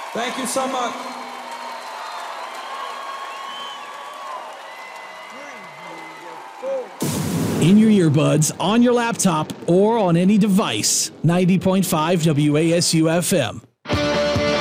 Thank you so much. In your earbuds, on your laptop, or on any device. 90.5 WASU FM.